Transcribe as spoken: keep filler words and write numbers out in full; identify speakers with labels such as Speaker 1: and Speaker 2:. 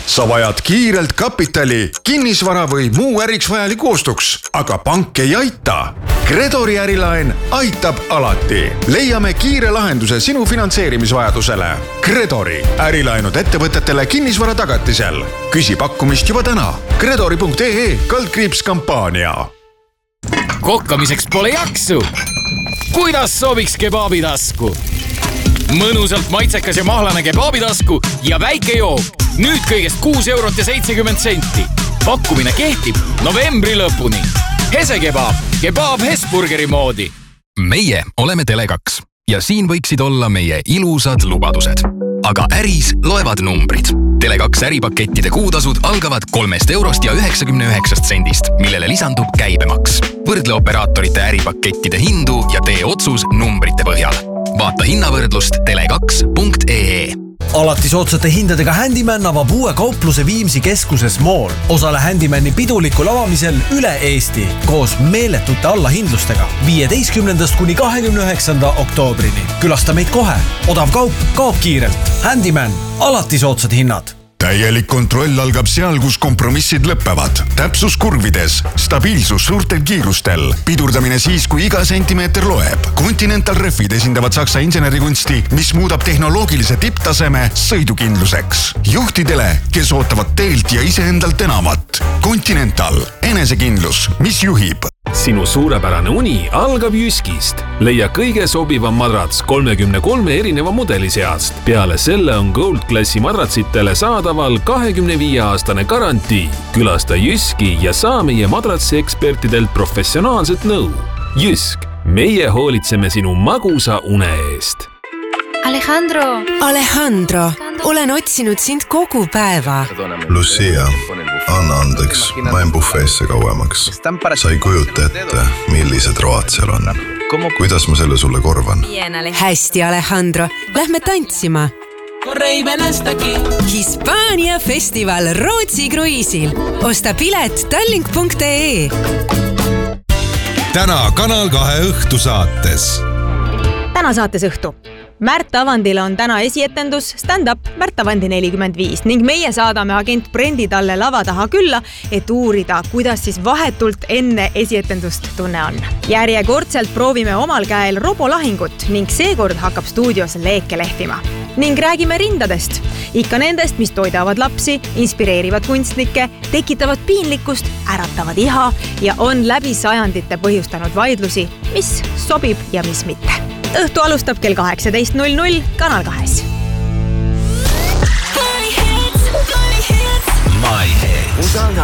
Speaker 1: sa vajad kiirelt kapitali, kinnisvara või muu äriks vajaliku ostuks, aga pank ei aita. Kredori ärilaen aitab alati. Leiame kiire lahenduse sinu finantseerimisvajadusele. Kredori ärilaenud ettevõtetele kinnisvara tagatisel. Küsi pakkumist juba täna. Kredori punkt ee kaldkriips kampaania.
Speaker 2: Kokkamiseks pole jaksu. Kuidas sobiks kebaabitasku? Mõnusalt maitsekas ja mahlane kebaabitasku ja väike jook. Nüüd kõigest kuus eurot ja seitsekümmend senti. Pakkumine kehtib novembri lõpuni. Hese kebaab, kebaab Hesburgeri moodi.
Speaker 3: Meie oleme Tele kaks ja siin võiksid olla meie ilusad lubadused. Aga äris loevad numbrid. Tele kaks äripakettide kuutasud algavad kolmest eurost ja üheksakümne üheksast sendist, millele lisandub käibemaks. Võrdle operaatorite äripakettide hindu ja tee otsus numbrite põhjal. Vaata hinnavõrdlust tele kaks punkt ee.
Speaker 4: Alati soodsate hindadega Handyman avab uue kaupluse Viimsi keskuses Mall. Osale Handymani pidulikul avamisel üle Eesti koos meeletute allahindlustega viieteistkümnendast kuni kahekümne üheksanda oktoobrini. Külasta meid kohe. Odav kaup kaob kiirelt. Handyman. Alati soodsad hinnad.
Speaker 1: Täielik kontroll algab seal, kus kompromissid lõppevad. Täpsus kurvides, stabiilsus suurtel kiirustel, pidurdamine siis, kui iga sentimeeter loeb. Continental Refid esindavad saksa insenerikunsti, mis muudab tehnoloogilise tipptaseme sõidukindluseks. Juhtidele, kes ootavad teelt ja iseendalt enamat. Continental, enesekindlus, mis juhib.
Speaker 5: Sinu suurepärane uni algab Jyskist. Leia kõige sobivam madrats kolmekümne kolme erineva mudeli seast. Peale selle on Gold Classi madratsitele saadaval kahekümne viie aastane garantii. Külasta Jyski ja saa meie madratsi ekspertidelt professionaalset nõu. Jysk, meie hoolitseme sinu magusa une eest.
Speaker 6: Alejandro!
Speaker 7: Alejandro, olen otsinud sind kogu päeva.
Speaker 8: Lucia, anna andeks, ma en bufeesse kauemaks. Sa ei kujuta ette, millised road seal on. Kuidas ma selle sulle korvan?
Speaker 7: Hästi, Alejandro. Lähme tantsima. Hispaania festival Rootsi kruiisil. Osta pilet tallink punkt ee.
Speaker 9: Täna Kanal kahe õhtu saates.
Speaker 10: Täna saates õhtu. Märt Avandile on täna esietendus stand-up Märt Avandi nelikümmend viis ning meie saadame agent Brendi talle lava taha külla, et uurida, kuidas siis vahetult enne esietendust tunne on. Järjekordselt proovime omal käel robolahingut ning seekord hakkab stuudios leeke lehvima. Ning räägime rindadest. Ikka nendest, mis toidavad lapsi, inspireerivad kunstnikke, tekitavad piinlikkust, äratavad iha ja on läbi sajandite põhjustanud vaidlusi, mis sobib ja mis mitte. Õhtu alustab kell kaheksateist null null Kanal kahes.
Speaker 3: My Hits.
Speaker 11: Usalda